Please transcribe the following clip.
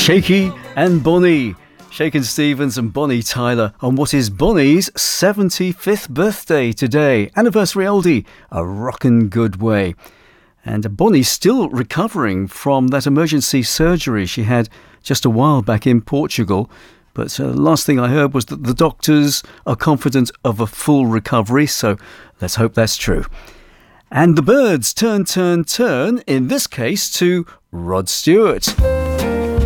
Shakey and Bonnie. Shakin' Stevens and Bonnie Tyler on what is Bonnie's 75th birthday today. Anniversary oldie, a rockin' good way. And Bonnie's still recovering from that emergency surgery she had just a while back in Portugal. But last thing I heard was that the doctors are confident of a full recovery, so let's hope that's true. And the birds turn, in this case to Rod Stewart.